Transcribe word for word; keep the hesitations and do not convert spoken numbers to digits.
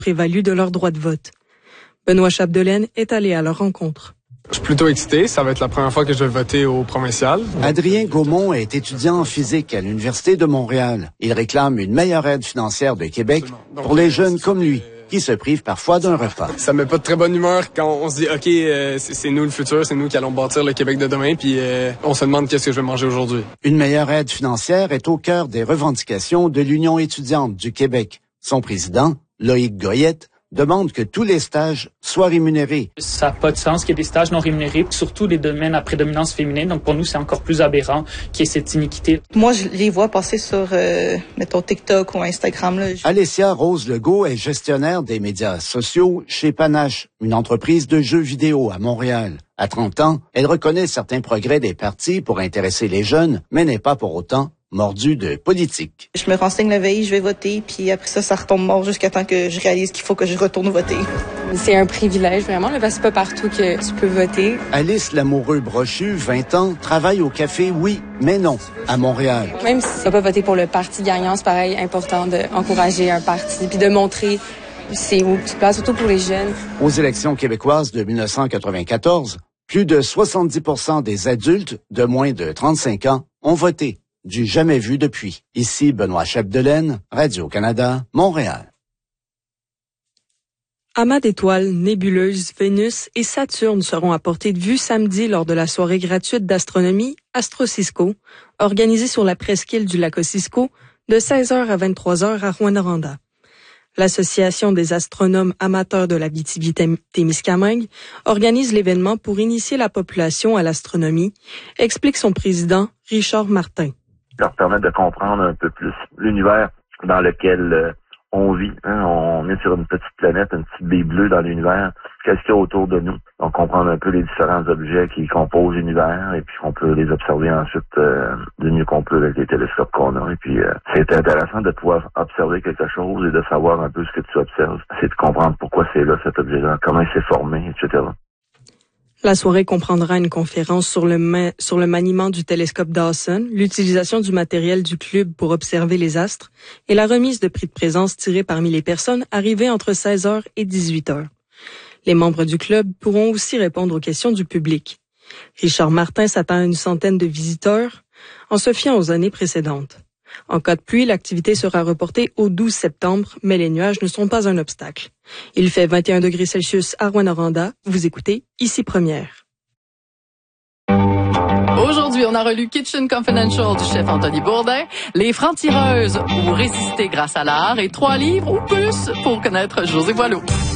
prévalu de leur droit de vote. Benoît Chapdelaine est allé à leur rencontre. Je suis plutôt excité. Ça va être la première fois que je vais voter au provincial. Adrien Gaumont est étudiant en physique à l'Université de Montréal. Il réclame une meilleure aide financière de Québec pour les jeunes comme lui, qui se privent parfois d'un repas. Ça met pas de très bonne humeur quand on se dit « OK, euh, c'est, c'est nous le futur, c'est nous qui allons bâtir le Québec de demain », puis euh, on se demande qu'est-ce que je vais manger aujourd'hui. Une meilleure aide financière est au cœur des revendications de l'Union étudiante du Québec. Son président, Loïc Goyette, demande que tous les stages soient rémunérés. Ça n'a pas de sens qu'il y ait des stages non rémunérés, surtout les domaines à prédominance féminine. Donc, pour nous, c'est encore plus aberrant qu'il y ait cette iniquité. Moi, je les vois passer sur, euh, mettons, TikTok ou Instagram. Là. Alessia Rose Legault est gestionnaire des médias sociaux chez Panache, une entreprise de jeux vidéo à Montréal. À trente ans, elle reconnaît certains progrès des partis pour intéresser les jeunes, mais n'est pas pour autant mordu de politique. Je me renseigne la veille, je vais voter, puis après ça, ça retombe mort jusqu'à temps que je réalise qu'il faut que je retourne voter. C'est un privilège, vraiment, là, parce que c'est pas partout que tu peux voter. Alice Lamoureux-Brochu, vingt ans, travaille au café Oui, mais non, à Montréal. Même si tu vas pas voter pour le parti gagnant, c'est pareil important d'encourager un parti, puis de montrer c'est où tu places, surtout pour les jeunes. Aux élections québécoises de dix-neuf cent quatre-vingt-quatorze, plus de soixante-dix pour cent des adultes de moins de trente-cinq ans ont voté. Du jamais vu depuis. Ici Benoît Chapdelaine, Radio-Canada, Montréal. Amas d'étoiles, nébuleuses, Vénus et Saturne seront à portée de vue samedi lors de la soirée gratuite d'astronomie Astro-Cisco, organisée sur la presqu'île du lac Ossisco de seize heures à vingt-trois heures à Rouyn-Noranda. L'Association des astronomes amateurs de l'Abitibi-Témiscamingue organise l'événement pour initier la population à l'astronomie, explique son président Richard Martin. Leur permettre de comprendre un peu plus l'univers dans lequel euh, on vit. Hein. On est sur une petite planète, une petite baie bleue dans l'univers. Qu'est-ce qu'il y a autour de nous? Donc, comprendre un peu les différents objets qui composent l'univers et puis on peut les observer ensuite euh, du mieux qu'on peut avec les télescopes qu'on a. Et puis, euh, c'est intéressant de pouvoir observer quelque chose et de savoir un peu ce que tu observes. C'est de comprendre pourquoi c'est là, cet objet-là, comment il s'est formé, et cetera. La soirée comprendra une conférence sur le, ma- sur le maniement du télescope Dawson, l'utilisation du matériel du club pour observer les astres et la remise de prix de présence tirés parmi les personnes arrivées entre seize heures et dix-huit heures. Les membres du club pourront aussi répondre aux questions du public. Richard Martin s'attend à une centaine de visiteurs en se fiant aux années précédentes. En cas de pluie, l'activité sera reportée au douze septembre, mais les nuages ne sont pas un obstacle. Il fait vingt et un degrés Celsius à Rouyn-Noranda. Vous écoutez Ici Première. Aujourd'hui, on a relu Kitchen Confidential du chef Anthony Bourdin, Les francs-tireuses ou résister grâce à l'art et trois livres ou plus pour connaître José Boileau.